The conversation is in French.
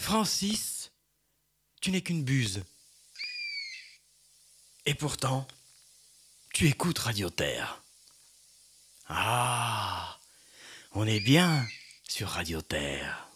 Francis, tu n'es qu'une buse. Et pourtant, tu écoutes Radio Terre. Ah, on est bien sur Radio Terre.